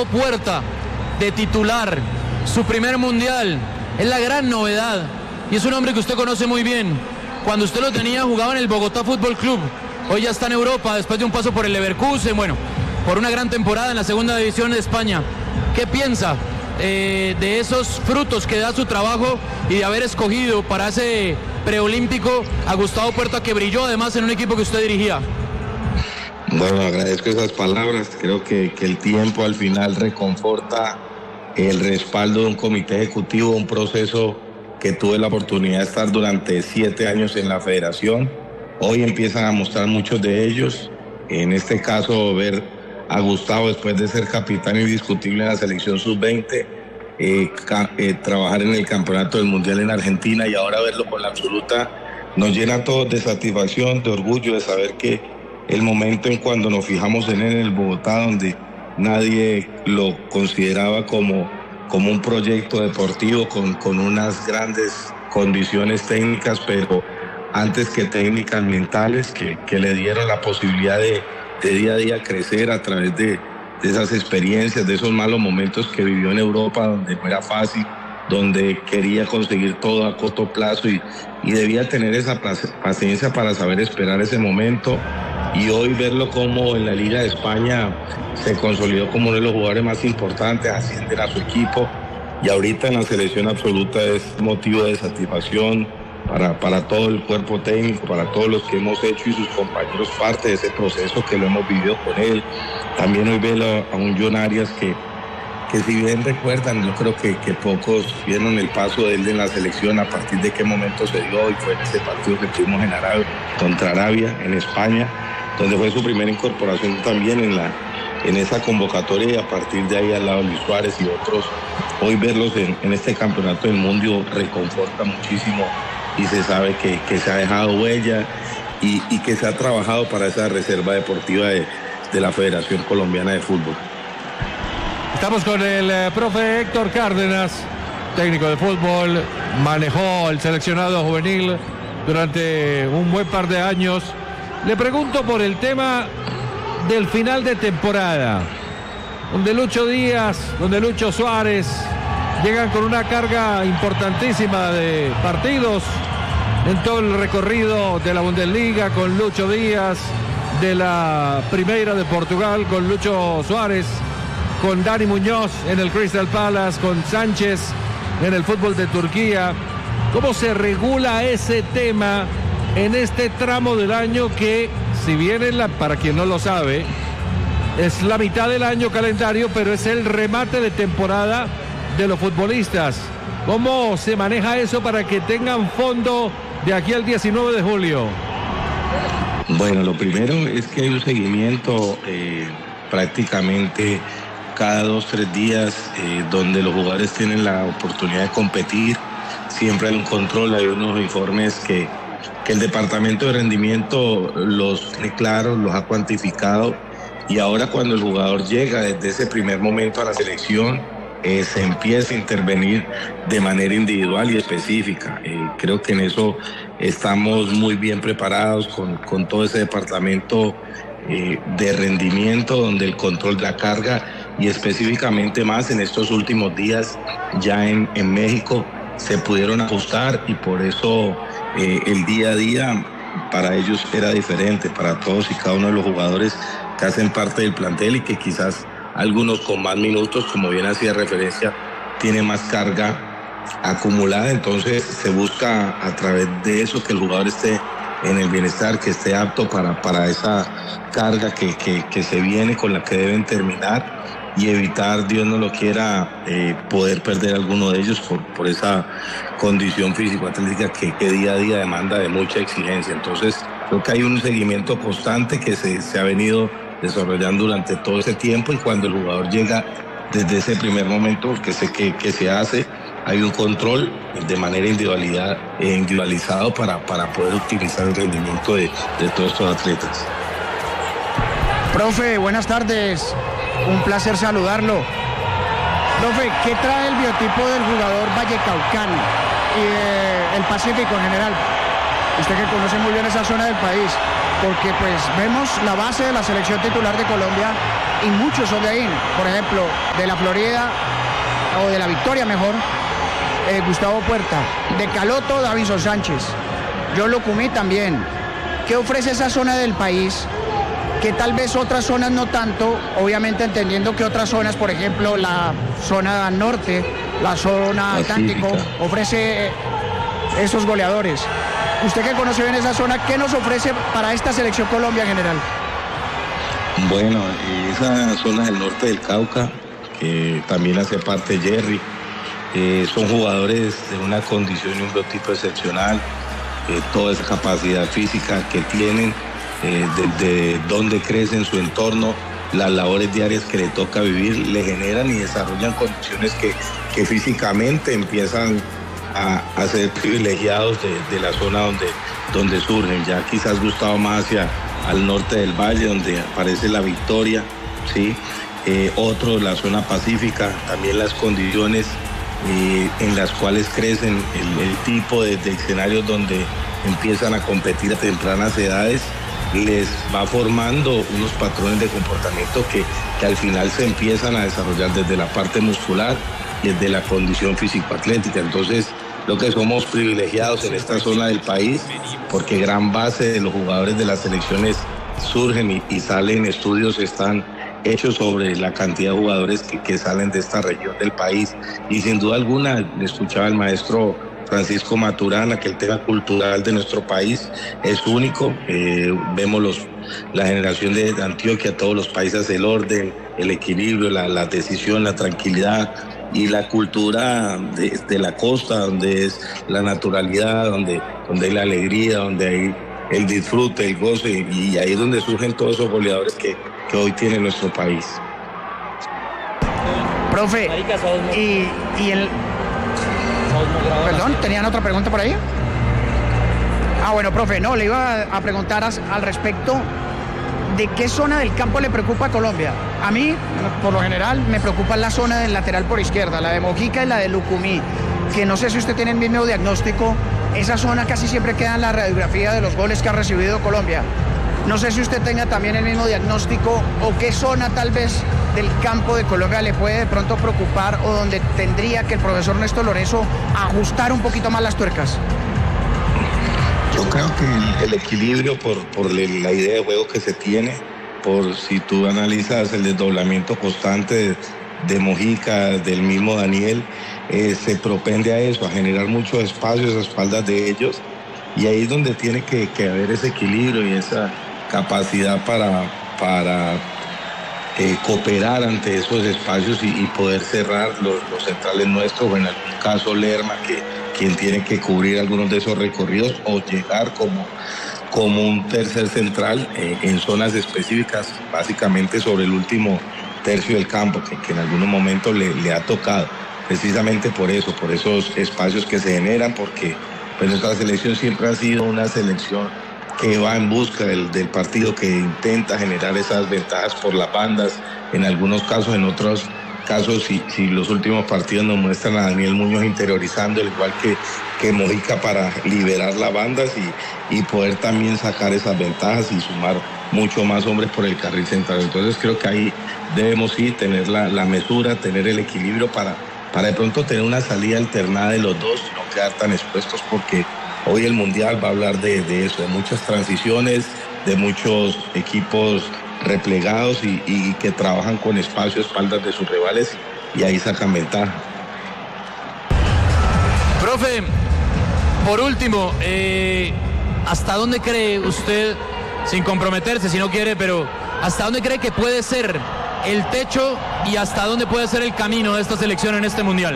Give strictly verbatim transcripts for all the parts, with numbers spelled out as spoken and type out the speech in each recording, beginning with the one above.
Gustavo Puerta de titular, su primer mundial, es la gran novedad y es un hombre que usted conoce muy bien. Cuando usted lo tenía jugaba en el Bogotá Fútbol Club, hoy ya está en Europa después de un paso por el Leverkusen, bueno, por una gran temporada en la segunda división de España. ¿Qué piensa eh, de esos frutos que da su trabajo y de haber escogido para ese preolímpico a Gustavo Puerta, que brilló además en un equipo que usted dirigía? Bueno, agradezco esas palabras. Creo que, que el tiempo al final reconforta el respaldo de un comité ejecutivo, un proceso que tuve la oportunidad de estar durante siete años en la federación. Hoy empiezan a mostrar muchos de ellos. En este caso, ver a Gustavo, después de ser capitán indiscutible en la selección sub veinte, eh, ca- eh, trabajar en el campeonato del mundial en Argentina y ahora verlo con la absoluta, nos llena a todos de satisfacción, de orgullo, de saber que el momento en cuando nos fijamos en él en el Bogotá, donde nadie lo consideraba como, como un proyecto deportivo con, con unas grandes condiciones técnicas, pero antes que técnicas mentales, que, que le dieron la posibilidad de, de día a día crecer a través de, de esas experiencias, de esos malos momentos que vivió en Europa, donde no era fácil, donde quería conseguir todo a corto plazo y, y debía tener esa paciencia para saber esperar ese momento. Y hoy verlo como en la Liga de España se consolidó como uno de los jugadores más importantes, ascienden a su equipo y ahorita en la selección absoluta es motivo de satisfacción para, para todo el cuerpo técnico, para todos los que hemos hecho y sus compañeros parte de ese proceso que lo hemos vivido con él. También hoy veo a un John Arias que, que si bien recuerdan, yo creo que, que pocos vieron el paso de él en la selección, a partir de qué momento se dio, y fue en ese partido que tuvimos en Arabia, contra Arabia, en España, donde fue su primera incorporación también en, la, en esa convocatoria, y a partir de ahí al lado de Luis Suárez y otros. Hoy verlos en, en este campeonato del mundo reconforta muchísimo y se sabe que, que se ha dejado huella y, y que se ha trabajado para esa reserva deportiva de, de la Federación Colombiana de Fútbol. Estamos con el eh, profe Héctor Cárdenas, técnico de fútbol, manejó el seleccionado juvenil durante un buen par de años. Le pregunto por el tema del final de temporada, donde Lucho Díaz, donde Lucho Suárez llegan con una carga importantísima de partidos en todo el recorrido de la Bundesliga, con Lucho Díaz, de la Primera de Portugal, con Lucho Suárez, con Dani Muñoz en el Crystal Palace, con Sánchez en el fútbol de Turquía. ¿Cómo se regula ese tema en este tramo del año que, si bien es la, para quien no lo sabe, es la mitad del año calendario, pero es el remate de temporada de los futbolistas? ¿Cómo se maneja eso para que tengan fondo de aquí al diecinueve de julio? Bueno, lo primero es que hay un seguimiento eh, prácticamente cada dos, tres días, eh, donde los jugadores tienen la oportunidad de competir. Siempre hay un control, hay unos informes que, que el departamento de rendimiento los tiene claros, los ha cuantificado, y ahora cuando el jugador llega desde ese primer momento a la selección, eh, se empieza a intervenir de manera individual y específica. Eh, creo que en eso estamos muy bien preparados con, con todo ese departamento eh, de rendimiento, donde el control de la carga, y específicamente más en estos últimos días ya en, en México, se pudieron ajustar, y por eso eh, el día a día para ellos era diferente, para todos y cada uno de los jugadores que hacen parte del plantel, y que quizás algunos con más minutos, como bien hacía referencia, tienen más carga acumulada. Entonces se busca a través de eso que el jugador esté en el bienestar, que esté apto para, para esa carga que, que, que se viene, con la que deben terminar, y evitar, Dios no lo quiera, eh, poder perder alguno de ellos por, por esa condición físico-atlética que, que día a día demanda de mucha exigencia. Entonces creo que hay un seguimiento constante que se, se ha venido desarrollando durante todo ese tiempo, y cuando el jugador llega desde ese primer momento, porque sé que, que se hace, hay un control de manera individualidad, eh, individualizado para, para poder utilizar el rendimiento de, de todos estos atletas. Profe, buenas tardes. Un placer saludarlo. Profe, ¿qué trae el biotipo del jugador vallecaucano y del Pacífico en general? Usted que conoce muy bien esa zona del país, porque pues vemos la base de la selección titular de Colombia y muchos son de ahí. Por ejemplo, de la Florida, o de la Victoria mejor, eh, Gustavo Puerta. De Caloto, Davinson Sánchez. Yo Lucumí también. ¿Qué ofrece esa zona del país? Que tal vez otras zonas no tanto, obviamente entendiendo que otras zonas, por ejemplo, la zona norte, la zona Atlántico, ofrece esos goleadores. Usted que conoce bien esa zona, ¿qué nos ofrece para esta selección Colombia en general? Bueno, esa zona del norte del Cauca, que también hace parte de Jerry, eh, son jugadores de una condición y un biotipo excepcional, eh, toda esa capacidad física que tienen, eh, desde donde crecen, su entorno, las labores diarias que le toca vivir, le generan y desarrollan condiciones que, que físicamente empiezan a, a ser privilegiados de, de la zona donde, donde surgen. Ya quizás Gustavo más hacia al norte del valle, donde aparece la Victoria, ¿sí? Eh, otro, la zona pacífica, también las condiciones eh, en las cuales crecen, el, el tipo de, de escenarios donde empiezan a competir a tempranas edades, les va formando unos patrones de comportamiento que, que al final se empiezan a desarrollar desde la parte muscular, desde la condición físico-atlética. Entonces, lo que somos privilegiados en esta zona del país, porque gran base de los jugadores de las selecciones surgen y, y salen, estudios están hechos sobre la cantidad de jugadores que, que salen de esta región del país. Y sin duda alguna, le escuchaba al maestro Francisco Maturana que el tema cultural de nuestro país es único. Eh, vemos los, la generación de Antioquia, todos los países, el orden, el equilibrio, la, la decisión, la tranquilidad y la cultura de, de la costa, donde es la naturalidad, donde, donde hay la alegría, donde hay el disfrute, el goce, y ahí es donde surgen todos esos goleadores que, que hoy tiene nuestro país. Profe, y, y el... Perdón, ¿tenían otra pregunta por ahí? Ah, bueno, profe, no, le iba a preguntar al respecto de qué zona del campo le preocupa a Colombia. A mí, por lo general, me preocupa la zona del lateral por izquierda, la de Mojica y la de Lucumí, que no sé si usted tiene el mismo diagnóstico. Esa zona casi siempre queda en la radiografía de los goles que ha recibido Colombia. No sé si usted tenga también el mismo diagnóstico o qué zona tal vez del campo de Colombia le puede de pronto preocupar o donde tendría que el profesor Néstor Lorenzo ajustar un poquito más las tuercas. Yo creo que el, el equilibrio por, por la idea de juego que se tiene, por si tú analizas el desdoblamiento constante de, de Mojica, del mismo Daniel, eh, se propende a eso, a generar muchos espacios a espaldas de ellos, y ahí es donde tiene que, que haber ese equilibrio y esa capacidad para, para eh, cooperar ante esos espacios y, y poder cerrar los, los centrales nuestros, o en algún caso Lerma, que quien tiene que cubrir algunos de esos recorridos, o llegar como, como un tercer central eh, en zonas específicas, básicamente sobre el último tercio del campo, que, que en algunos momentos le, le ha tocado, precisamente por eso, por esos espacios que se generan, porque pues, nuestra selección siempre ha sido una selección que va en busca del, del partido, que intenta generar esas ventajas por las bandas, en algunos casos, en otros casos, si, si los últimos partidos nos muestran a Daniel Muñoz interiorizando, al igual que, que Mojica, para liberar las bandas y, y poder también sacar esas ventajas y sumar mucho más hombres por el carril central. Entonces creo que ahí debemos sí tener la, la mesura, tener el equilibrio para, para de pronto tener una salida alternada de los dos y no quedar tan expuestos, porque hoy el Mundial va a hablar de, de eso, de muchas transiciones, de muchos equipos replegados y, y que trabajan con espacio a espaldas de sus rivales y ahí sacan ventaja. Profe, por último, eh, ¿hasta dónde cree usted, sin comprometerse si no quiere, pero hasta dónde cree que puede ser el techo y hasta dónde puede ser el camino de esta selección en este Mundial?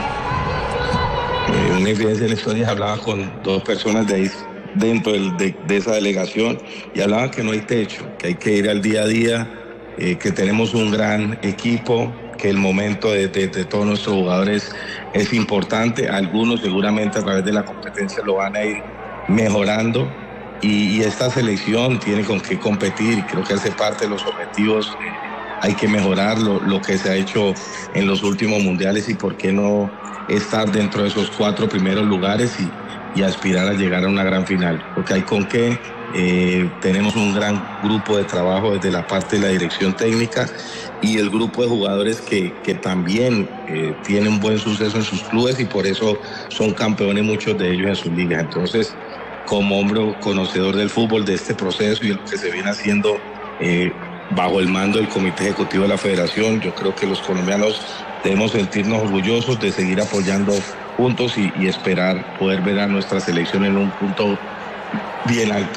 Eh, una evidencia en la historia, hablaba con dos personas de ahí dentro del, de, de esa delegación y hablaban que no hay techo, que hay que ir al día a día, eh, que tenemos un gran equipo, que el momento de, de, de todos nuestros jugadores es importante. Algunos seguramente a través de la competencia lo van a ir mejorando y, y esta selección tiene con qué competir y creo que hace parte de los objetivos. Eh, hay que mejorar lo, lo que se ha hecho en los últimos mundiales y por qué no estar dentro de esos cuatro primeros lugares y y aspirar a llegar a una gran final, porque hay con qué Eh, tenemos un gran grupo de trabajo desde la parte de la dirección técnica y el grupo de jugadores que, que también eh, tienen buen suceso en sus clubes y por eso son campeones muchos de ellos en sus ligas. Entonces, como hombre conocedor del fútbol, de este proceso y de lo que se viene haciendo eh, bajo el mando del Comité Ejecutivo de la Federación, yo creo que los colombianos debemos sentirnos orgullosos de seguir apoyando juntos y, y esperar poder ver a nuestra selección en un punto bien alto.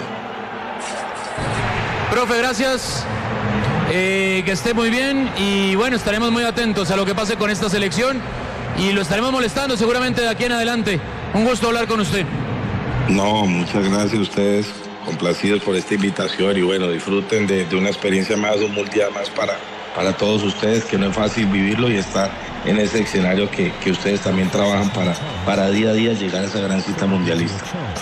Profe, gracias. Eh, que esté muy bien y bueno, estaremos muy atentos a lo que pase con esta selección y lo estaremos molestando seguramente de aquí en adelante. Un gusto hablar con usted. No, muchas gracias a ustedes, complacidos por esta invitación y bueno, disfruten de, de una experiencia más, un mundial más para, para todos ustedes, que no es fácil vivirlo y estar en ese escenario que, que ustedes también trabajan para, para día a día llegar a esa gran cita mundialista.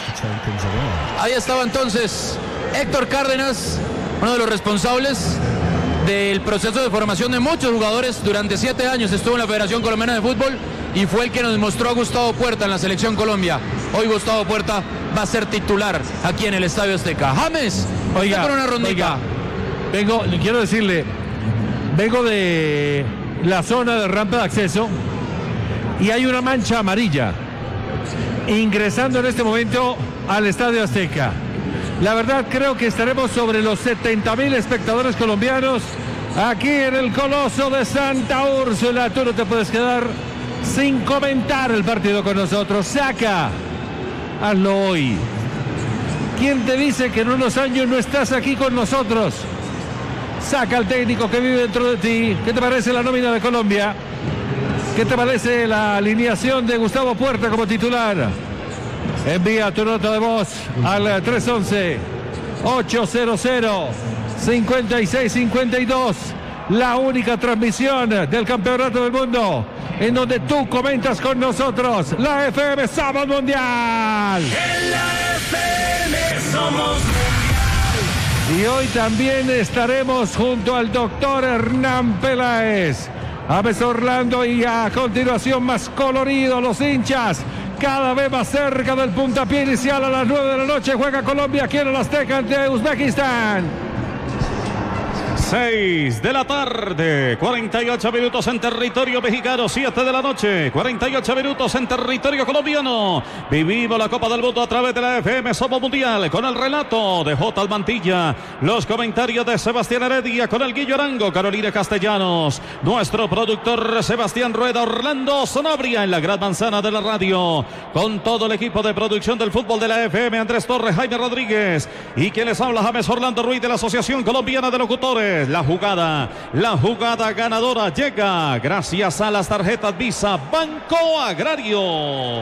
Ahí estaba entonces Héctor Cárdenas, uno de los responsables del proceso de formación de muchos jugadores. Durante siete años estuvo en la Federación Colombiana de Fútbol y fue el que nos mostró a Gustavo Puerta en la Selección Colombia. Hoy Gustavo Puerta va a ser titular aquí en el Estadio Azteca. James, oiga, con una rondita. Oiga, vengo, quiero decirle, vengo de la zona de rampa de acceso y hay una mancha amarilla ingresando en este momento al Estadio Azteca. La verdad creo que estaremos sobre los setenta mil espectadores colombianos aquí en el Coloso de Santa Úrsula. Tú no te puedes quedar sin comentar el partido con nosotros. Saca, hazlo hoy. ¿Quién te dice que en unos años no estás aquí con nosotros? Saca al técnico que vive dentro de ti. ¿Qué te parece la nómina de Colombia? ¿Qué te parece la alineación de Gustavo Puerta como titular? Envía tu nota de voz al tres once, ochocientos, cincuenta y seis cincuenta y dos. La única transmisión del Campeonato del Mundo en donde tú comentas con nosotros. La F M Somos Mundial. En la F M Somos Mundial. Y hoy también estaremos junto al doctor Hernán Peláez. Aves Orlando y a continuación más colorido los hinchas. Cada vez más cerca del puntapié inicial. A las nueve de la noche juega Colombia aquí en el Azteca ante Uzbekistán. seis de la tarde, cuarenta y ocho minutos en territorio mexicano, siete de la noche, cuarenta y ocho minutos en territorio colombiano. Vivimos la Copa del Mundo a través de la F M Somos Mundial con el relato de J. Almantilla, los comentarios de Sebastián Heredia con el Guillo Arango, Carolina Castellanos, nuestro productor Sebastián Rueda, Orlando Sanabria en la gran manzana de la radio, con todo el equipo de producción del fútbol de la F M, Andrés Torres, Jaime Rodríguez y quien les habla, James Orlando Ruiz de la Asociación Colombiana de Locutores. La jugada, la jugada ganadora llega gracias a las tarjetas Visa Banco Agrario.